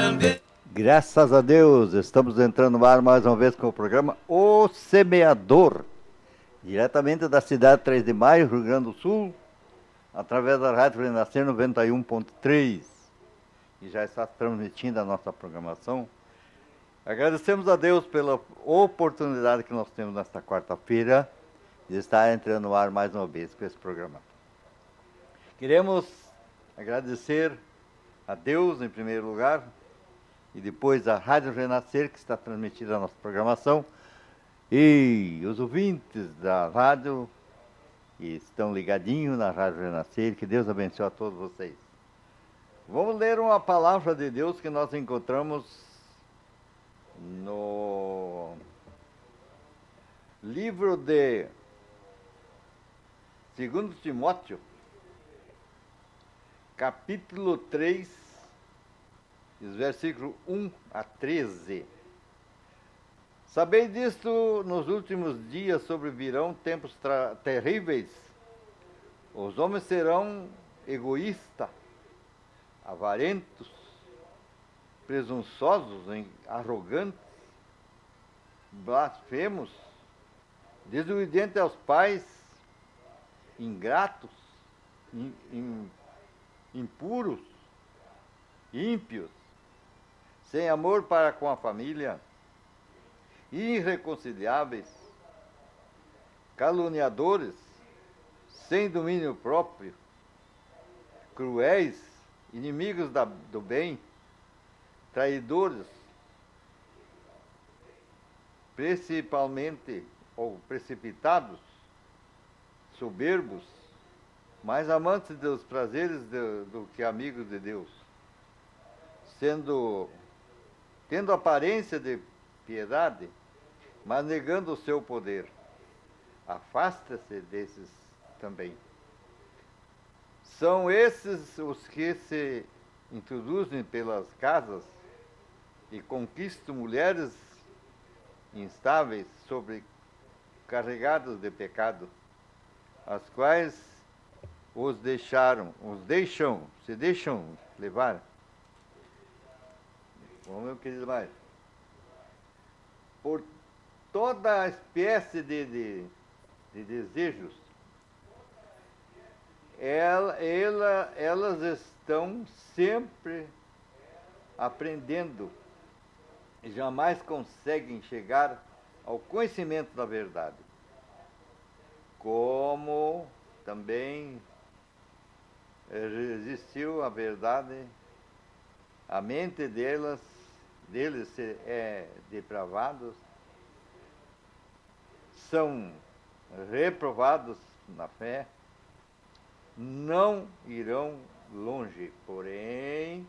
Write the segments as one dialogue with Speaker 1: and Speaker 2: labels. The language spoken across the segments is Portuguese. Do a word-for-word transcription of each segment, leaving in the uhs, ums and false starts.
Speaker 1: Graças a Deus, estamos entrando no ar mais uma vez com o programa O Semeador, diretamente da cidade de três de Maio, Rio Grande do Sul, através da Rádio Renascer noventa e um ponto três, e já está transmitindo a nossa programação. Agradecemos a Deus pela oportunidade que nós temos nesta quarta-feira de estar entrando no ar mais uma vez com esse programa. Queremos agradecer a Deus em primeiro lugar, e depois a Rádio Renascer, que está transmitindo a nossa programação, e os ouvintes da rádio que estão ligadinhos na Rádio Renascer. Que Deus abençoe a todos vocês. Vamos ler uma palavra de Deus que nós encontramos no livro de segundo Timóteo, capítulo três, os versículos um a treze. Sabeis disto, nos últimos dias sobrevirão tempos terríveis. Os homens serão egoístas, avarentos, presunçosos, arrogantes, blasfemos, desobedientes aos pais, ingratos, in, in, impuros, ímpios, sem amor para com a família, irreconciliáveis, caluniadores, sem domínio próprio, cruéis, inimigos da, do bem, traidores, principalmente ou precipitados, soberbos, mais amantes dos prazeres do, do que amigos de Deus, sendo tendo aparência de piedade, mas negando o seu poder. Afasta-se desses também. São esses os que se introduzem pelas casas e conquistam mulheres instáveis, sobrecarregadas de pecado, as quais os deixaram, os deixam, se deixam levar. Vamos ver o que diz mais. Por toda espécie de, de, de desejos, ela, ela, elas estão sempre aprendendo e jamais conseguem chegar ao conhecimento da verdade. Como também resistiu a verdade, a mente delas deles é depravados, são reprovados na fé, não irão longe, porém,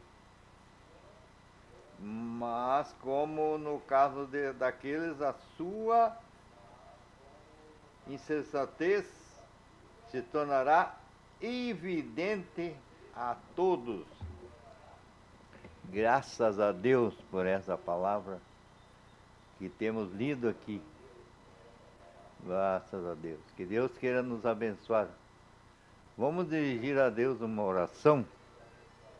Speaker 1: mas como no caso de, daqueles, a sua insensatez se tornará evidente a todos. Graças a Deus por essa palavra que temos lido aqui. Graças a Deus. Que Deus queira nos abençoar. Vamos dirigir a Deus uma oração.